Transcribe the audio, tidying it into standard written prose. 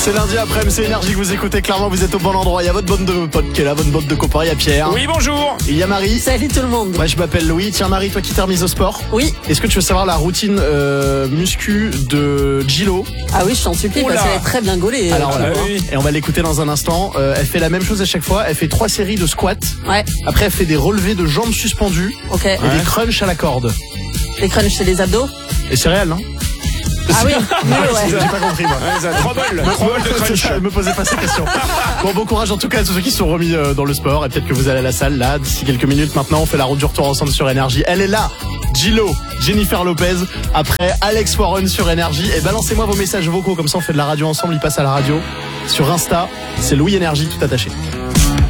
C'est lundi après, c'est Énergie que vous écoutez. Clairement, vous êtes au bon endroit. Il y a votre bande de potes qui est là, votre bande de copains. Il y a Pierre. Oui, bonjour. Il y a Marie. Salut tout le monde. Moi, je m'appelle Louis. Tiens, Marie, toi qui t'es remise au sport. Oui. Est-ce que tu veux savoir la routine muscu de Gilo? Ah oui, je t'en supplie, parce qu'elle est très bien gaulée. Alors voilà. oui. Et on va l'écouter dans un instant. Elle fait la même chose à chaque fois. Elle fait 3 séries de squats. Ouais, Après, elle fait des relevés de jambes suspendues ok. et des crunchs à la corde. Les crunchs, c'est les abdos. Et c'est réel, non? Ah oui, nul, J'ai ouais. pas compris, moi. Ouais, ça, 3 balles de crunch. Ne me posez pas ces questions. Bon courage en tout cas à tous ceux qui se sont remis dans le sport. Et peut-être que vous allez à la salle là d'ici quelques minutes. Maintenant, on fait la route du retour ensemble sur Énergie. Elle est là, Gilo, Jennifer Lopez. Après Alex Warren sur Énergie. Et balancez-moi vos messages vocaux, comme ça on fait de la radio ensemble. Il passe à la radio sur Insta. C'est Louis Énergie tout attaché.